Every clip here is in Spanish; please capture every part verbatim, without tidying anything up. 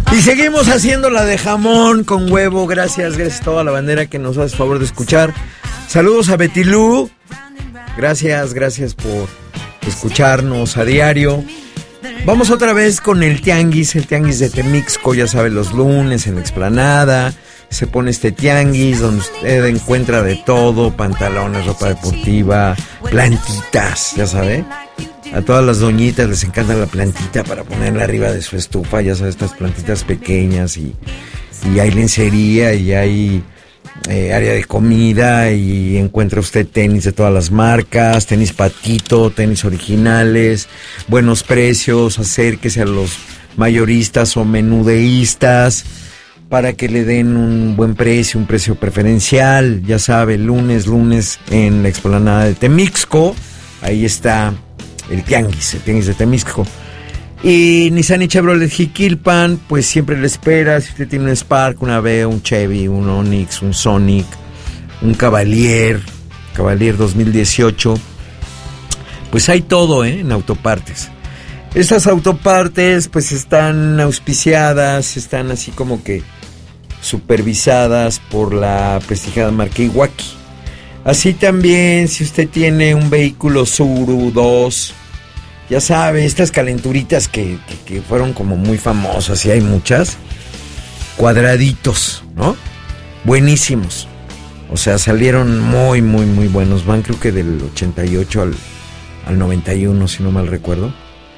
Y seguimos haciendo la de jamón con huevo. Gracias, gracias a toda la bandera que nos hace favor de escuchar. Saludos a Betilú. Gracias, gracias por escucharnos a diario. Vamos otra vez con el tianguis, el tianguis de Temixco, ya sabe, los lunes en la explanada. Se pone este tianguis donde usted encuentra de todo, pantalones, ropa deportiva, plantitas, ya sabe. A todas las doñitas les encanta la plantita para ponerla arriba de su estufa, ya sabes, estas plantitas pequeñas, y, y hay lencería y hay eh, área de comida, y encuentra usted tenis de todas las marcas, tenis Patito, tenis originales, buenos precios. Acérquese a los mayoristas o menudeístas para que le den un buen precio, un precio preferencial, ya sabe, lunes, lunes en la explanada de Temixco, ahí está el tianguis, el tianguis de Temixco. Y Nissan y Chevrolet Jiquilpan, pues siempre le espera. Si usted tiene un Spark, una V, un Chevy, un Onix, un Sonic, un Cavalier, Cavalier dos mil dieciocho, pues hay todo, ¿eh? En autopartes. Estas autopartes pues están auspiciadas, están así como que supervisadas por la prestigiada marca Iwaki. Así también, si usted tiene un vehículo Tsuru dos, ya sabe, estas calenturitas que, que, que fueron como muy famosas, y hay muchas, cuadraditos, ¿no? Buenísimos. O sea, salieron muy, muy, muy buenos. Van creo que del ochenta y ocho al, al noventa y uno, si no mal recuerdo.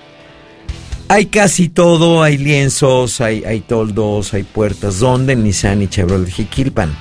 Hay casi todo, hay lienzos, hay, hay toldos, hay puertas. ¿Dónde? Nissan y Chevrolet Jiquilpan.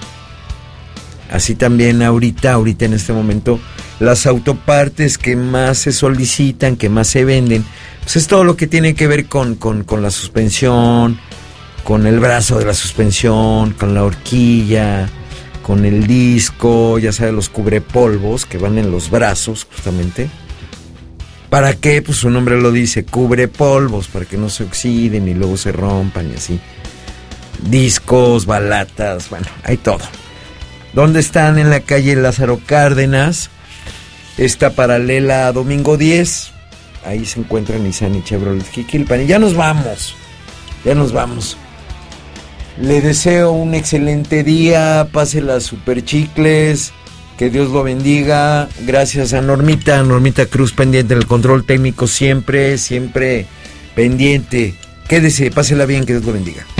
Así también ahorita, ahorita en este momento, las autopartes que más se solicitan, que más se venden, pues es todo lo que tiene que ver con, con, con la suspensión, con el brazo de la suspensión, con la horquilla, con el disco, ya sabe, los cubrepolvos que van en los brazos, justamente. ¿Para qué? Pues su nombre lo dice, cubrepolvos, para que no se oxiden y luego se rompan y así. Discos, balatas, bueno, hay todo. ¿Dónde están? En la calle Lázaro Cárdenas, está paralela a Domingo diez, ahí se encuentran Nissan y Chevrolet Jiquilpan. Y ya nos vamos, ya nos vamos. Le deseo un excelente día, pásela super chicles, que Dios lo bendiga. Gracias a Normita, Normita Cruz, pendiente del control técnico, siempre, siempre pendiente. Quédese, pásela bien, que Dios lo bendiga.